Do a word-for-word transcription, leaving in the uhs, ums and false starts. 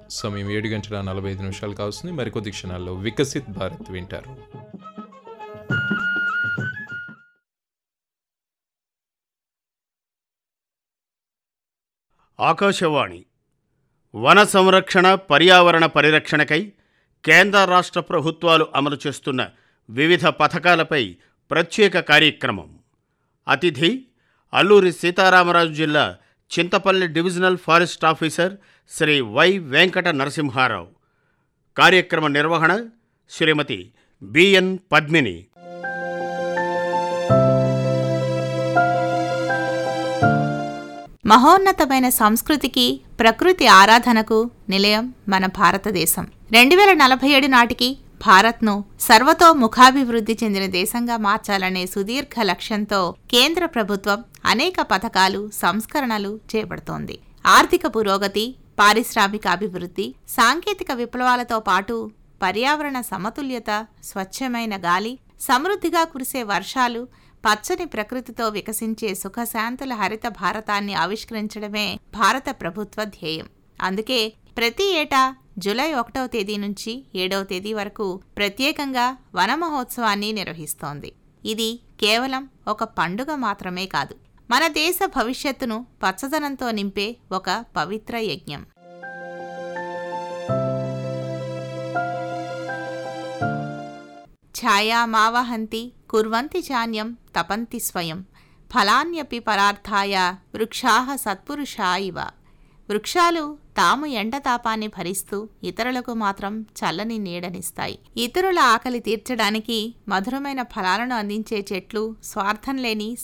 సమయం ఏడు గంటల నలభై ఐదు నిమిషాలు కావస్తుంది. మరికొద్ది క్షణాల్లో వికసిత్ భారత్ వింటారు. ఆకాశవాణి వన సంరక్షణ, పర్యావరణ పరిరక్షణకై కేంద్ర రాష్ట్ర ప్రభుత్వాలు అమలు చేస్తున్న వివిధ పథకాలపై ప్రత్యేక కార్యక్రమం. అతిథి అల్లూరి సీతారామరాజు జిల్లా Chintapalli divisional forest officer Shri why Venkata Narasimha Rao. కార్యక్రమ నిర్వహణ శ్రీమతి బిఎన్ పద్మిని. మహోన్నతమైన సంస్కృతికి, ప్రకృతి ఆరాధనకు నిలయం మన భారతదేశం. రెండు వేల నలభై ఏడు నాటికి భారత్ను సర్వతోముఖాభివృద్ధి చెందిన దేశంగా మార్చాలనే సుదీర్ఘ లక్ష్యంతో కేంద్ర ప్రభుత్వం అనేక పథకాలు, సంస్కరణలు చేపడుతోంది. ఆర్థిక పురోగతి, పారిశ్రామిక అభివృద్ధి, సాంకేతిక విప్లవాలతో పాటు పర్యావరణ సమతుల్యత, స్వచ్ఛమైన గాలి, సమృద్ధిగా కురిసే వర్షాలు, పచ్చని ప్రకృతితో వికసించే సుఖశాంతుల హరిత భారతాన్ని ఆవిష్కరించడమే భారత ప్రభుత్వ ధ్యేయం. అందుకే ప్రతి ఏటా జూలై ఒకటవ తేదీ నుంచి ఏడవ తేదీ వరకు ప్రత్యేకంగా వన మహోత్సవాన్ని నిర్వహిస్తోంది. ఇది కేవలం ఒక పండుగ మాత్రమే కాదు, మన దేశ భవిష్యత్తును పచ్చదనంతో నింపే ఒక పవిత్ర యజ్ఞం. ఛాయా మావహంతి కుర్వంతి చాన్యం తపంతి స్వయం ఫలాన్యపి పరార్థాయ వృక్షాః సత్పురుషా ఇవ. వృక్షాలు తాము ఎండతాపాన్ని భరిస్తూ ఇతరులకు మాత్రం చల్లని నీడనిస్తాయి. ఇతరుల ఆకలి తీర్చడానికి మధురమైన ఫలాలను అందించే చెట్లు స్వార్థం లేని